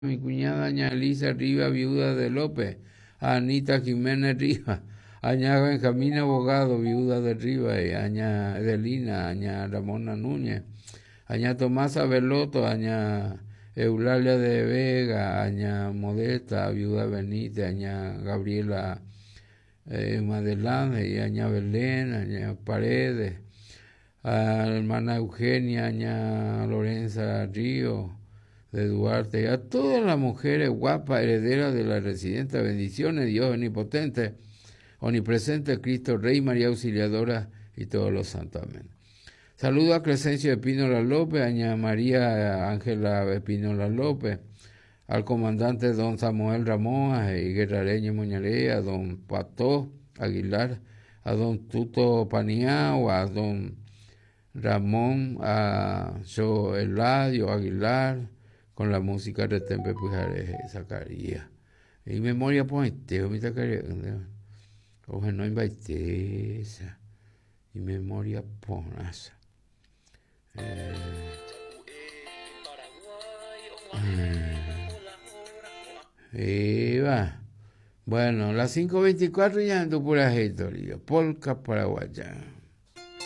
mi cuñada Aña Elisa Rivas, viuda de López, a Anita Jiménez Rivas, Aña Benjamín Abogado, viuda de Rivas, y Aña Edelina, Aña Ramona Núñez, Aña Tomasa Veloto, Aña Eulalia de Vega, Aña Modesta, viuda Benítez, Aña Gabriela Madelán, y Aña Belén, Aña Paredes, a la hermana Eugenia, Aña Lorenza Río de Duarte, y a todas las mujeres guapas herederas de la residenta, bendiciones, Dios omnipotente, omnipresente, Cristo Rey, María Auxiliadora y todos los santos. Amén. Saludo a Crescencio Espínola López, Aña María Ángela Espínola López, al comandante don Samuel Ramón y Guerrareño Muñalé, a don Pató Aguilar, a don Tuto Paniao, a don Ramón, a yo Eladio Aguilar, con la música de Tempe Pujareje, Zacarías. Y memoria poeteo, mi Zacarías. Oje no invaiteza. Y memoria ponasa. Va. Bueno, las 5:24 ya ando por la historia. Polka paraguaya.